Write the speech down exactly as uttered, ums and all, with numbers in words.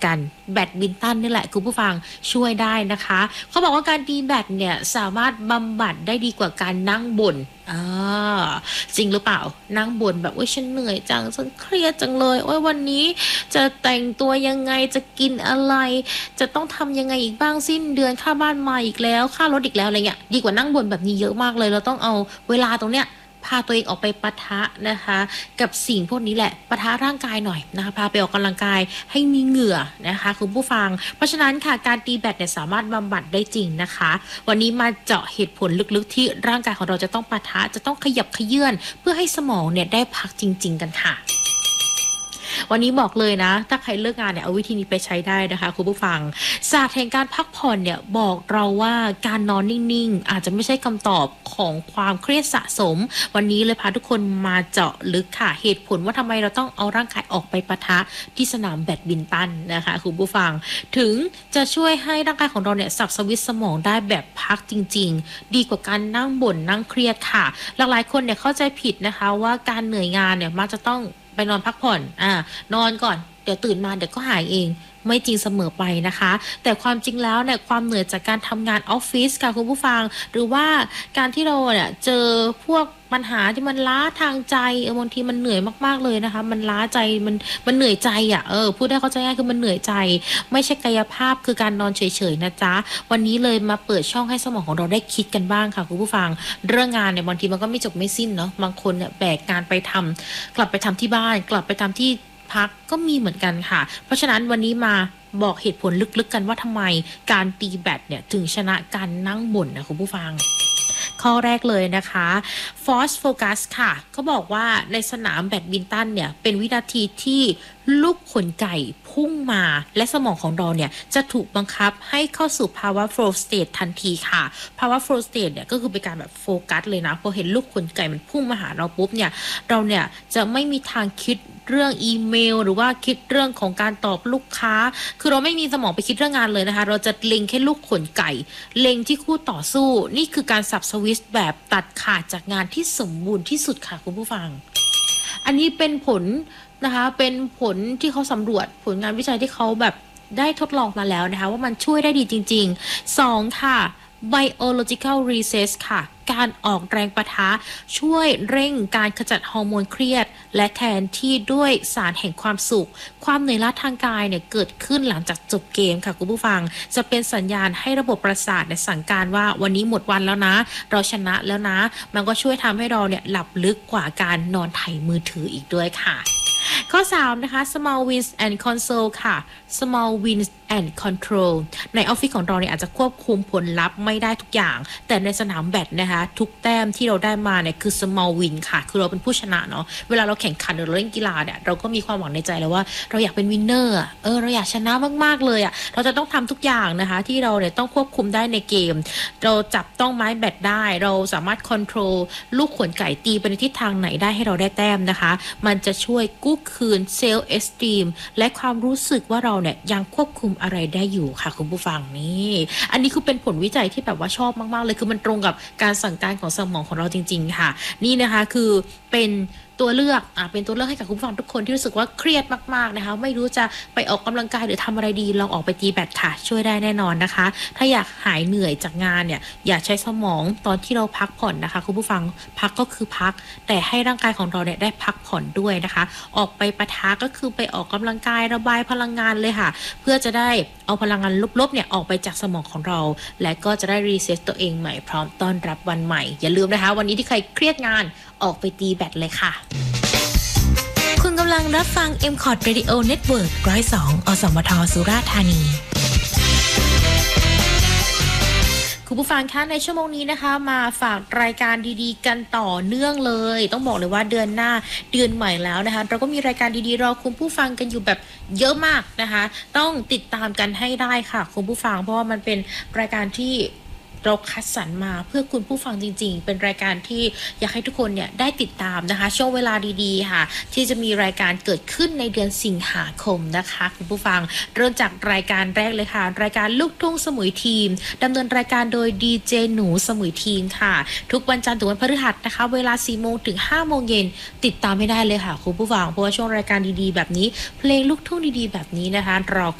กันแบดมินตันนี่แหละคุณผู้ฟังช่วยได้นะคะเขาบอกว่าการตีแบดเนี่ยสามารถบำบัดได้ดีกว่าการนั่งบ่นอ่าจริงหรือเปล่านั่งบ่นแบบโอ้ยฉันเหนื่อยจังฉันเครียดจังเลยโอ้ยวันนี้จะแต่งตัวยังไงจะกินอะไรจะต้องทำยังไงอีกบ้างสิ้นเดือนค่าบ้านมาอีกแล้วค่ารถอีกแล้วอะไรเงี้ยดีกว่านั่งบ่นแบบนี้เยอะมากเลยเราต้องเอาเวลาตรงเนี้ยพาตัวเองออกไปปะทะนะคะกับสิ่งพวกนี้แหละปะทะร่างกายหน่อยนะคะพาไปออกกำลังกายให้มีเหงื่อนะคะคุณผู้ฟังเพราะฉะนั้นค่ะการตีแบดเนี่ยสามารถบำบัดได้จริงนะคะวันนี้มาเจาะเหตุผลลึกๆที่ร่างกายของเราจะต้องปะทะจะต้องขยับเขยื้อนเพื่อให้สมองเนี่ยได้พักจริงๆกันค่ะวันนี้บอกเลยนะถ้าใครเลิกงานเนี่ยเอาวิธีนี้ไปใช้ได้นะคะคุณผู้ฟังศาสตร์แห่งการพักผ่อนเนี่ยบอกเราว่าการนอนนิ่งๆอาจจะไม่ใช่คำตอบของความเครียดสะสมวันนี้เลยพาทุกคนมาเจาะลึกค่ะเหตุผลว่าทำไมเราต้องเอาร่างกายออกไปปะทะที่สนามแบดมินตันนะคะคุณผู้ฟังถึงจะช่วยให้ร่างกายของเราเนี่ยสับสวิตช์สมองได้แบบพักจริงๆดีกว่าการนั่งบ่นนั่งเครียดค่ะหลายๆคนเนี่ยเข้าใจผิดนะคะว่าการเหนื่อยงานเนี่ยมักจะต้องไปนอนพักผ่อนอ่านอนก่อนเดี๋ยวตื่นมาเดี๋ยวก็หายเองไม่จริงเสมอไปนะคะแต่ความจริงแล้วเนี่ยความเหนื่อยจากการทำงานออฟฟิศค่ะคุณผู้ฟังหรือว่าการที่เราเนี่ยเจอพวกปัญหาที่มันล้าทางใจเออบางทีมันเหนื่อยมากๆเลยนะคะมันล้าใจมันมันเหนื่อยใจอ่ะเออพูดได้เข้าใจง่ายคือมันเหนื่อยใจไม่ใช่กายภาพคือการนอนเฉยๆนะจ๊ะวันนี้เลยมาเปิดช่องให้สมองของเราได้คิดกันบ้างค่ะคุณผู้ฟังเรื่องงานเนี่ยบางทีมันก็ไม่จบไม่สิ้นเนาะบางคนเนี่ยแบกงานไปทำกลับไปทำที่บ้านกลับไปทำที่พักก็มีเหมือนกันค่ะเพราะฉะนั้นวันนี้มาบอกเหตุผลลึกๆกันว่าทำไมการตีแบดเนี่ยถึงชนะการนั่งบ่นนะคุณผู้ฟังข้อแรกเลยนะคะ Force Focus ค่ะเขาบอกว่าในสนามแบดมินตันเนี่ยเป็นวินาทีที่ลูกขนไก่พุ่งมาและสมองของเราเนี่ยจะถูกบังคับให้เข้าสู่ภาวะ flow state ทันทีค่ะภาวะ flow state เนี่ยก็คือเป็นการแบบโฟกัสเลยนะพอเห็นลูกขนไก่มันพุ่งมาหาเราปุ๊บเนี่ยเราเนี่ยจะไม่มีทางคิดเรื่องอีเมลหรือว่าคิดเรื่องของการตอบลูกค้าคือเราไม่มีสมองไปคิดเรื่องงานเลยนะคะเราจะเล็งแค่ลูกขนไก่เล็งที่คู่ต่อสู้นี่คือการสับสวิตช์แบบตัดขาดจากงานที่สมบูรณ์ที่สุดค่ะคุณผู้ฟังอันนี้เป็นผลนะคะเป็นผลที่เขาสำรวจผลงานวิจัยที่เขาแบบได้ทดลองมาแล้วนะคะว่ามันช่วยได้ดีจริงๆสองค่ะ biological reset ค่ะการออกแรงปะทะช่วยเร่งการขจัดฮอร์โมนเครียดและแทนที่ด้วยสารแห่งความสุขความเหนื่อยล้าทางกายเนี่ยเกิดขึ้นหลังจากจบเกมค่ะคุณผู้ฟังจะเป็นสัญญาณให้ระบบประสาทเนี่ยสั่งการว่าวันนี้หมดวันแล้วนะเราชนะแล้วนะมันก็ช่วยทำให้เราเนี่ยหลับลึกกว่าการนอนไถมือถืออีกด้วยค่ะข้อสามนะคะ small wins and console ค่ะ small wins and control ในออฟฟิศของเราเนี่ยอาจจะควบคุมผลลัพธ์ไม่ได้ทุกอย่างแต่ในสนามแบดนะคะทุกแต้มที่เราได้มาเนี่ยคือ small win ค่ะคือเราเป็นผู้ชนะเนาะเวลาเราแข่งขันหรือเล่นกีฬาเนี่ยเราก็มีความหวังในใจแล้วว่าเราอยากเป็นวินเนอร์เออเราอยากชนะมากๆเลยอ่ะเราจะต้องทำทุกอย่างนะคะที่เราเนี่ยต้องควบคุมได้ในเกมเราจับต้องไม้แบดได้เราสามารถ control ลูกขนไก่ตีไปในทิศทางไหนได้ให้เราได้แต้มนะคะมันจะช่วยกู้คืน self esteem และความรู้สึกว่าเราเนี่ยยังควบคุมอะไรได้อยู่ค่ะคุณผู้ฟังนี่อันนี้คือเป็นผลวิจัยที่แบบว่าชอบมากๆเลยคือมันตรงกับการสั่งการของสมองของเราจริงๆค่ะนี่นะคะคือเป็นตัวเลือกอ่ะเป็นตัวเลือกให้กับคุณผู้ฟังทุกคนที่รู้สึกว่าเครียดมากๆนะคะไม่รู้จะไปออกกำลังกายหรือทำอะไรดีลองออกไปตีแบดค่ะช่วยได้แน่นอนนะคะถ้าอยากหายเหนื่อยจากงานเนี่ยอย่าใช้สมองตอนที่เราพักผ่อนนะคะคุณผู้ฟังพักก็คือพักแต่ให้ร่างกายของเราเนี่ยได้พักผ่อนด้วยนะคะออกไปปะทะก็คือไปออกกำลังกายระบายพลังงานเลยค่ะเพื่อจะได้เอาพลังงานลบๆเนี่ยออกไปจากสมองของเราและก็จะได้รีเซ็ตตัวเองใหม่พร้อมต้อนรับวันใหม่อย่าลืมนะคะวันนี้ที่ใครเครียดงานออกไปตีแบดเลยค่ะคุณกำลังรับฟัง เอ็ม คอร์ด Radio Network หนึ่งศูนย์สอง อสมทสุราษฎร์ธานีคุณผู้ฟังคะในชั่วโมงนี้นะคะมาฝากรายการดีๆกันต่อเนื่องเลยต้องบอกเลยว่าเดือนหน้าเดือนใหม่แล้วนะคะเราก็มีรายการดีๆรอคุณผู้ฟังกันอยู่แบบเยอะมากนะคะต้องติดตามกันให้ได้ค่ะคุณผู้ฟังเพราะว่ามันเป็นรายการที่เราคัดสรรมาเพื่อคุณผู้ฟังจริงๆเป็นรายการที่อยากให้ทุกคนเนี่ยได้ติดตามนะคะช่วงเวลาดีๆค่ะที่จะมีรายการเกิดขึ้นในเดือนสิงหาคมนะคะคุณผู้ฟังเริ่มจากรายการแรกเลยค่ะรายการลูกทุ่งสมุยทีมดำเนินรายการโดยดีเจหนูสมุยทีมค่ะทุกวันจันทร์ถึงวันพฤหัสนะคะเวลา สี่โมงถึงห้าโมงเย็นติดตามไม่ได้เลยค่ะคุณผู้ฟังเพราะว่าช่วงรายการดีๆแบบนี้เพลงลูกทุ่งดีๆแบบนี้นะคะรอ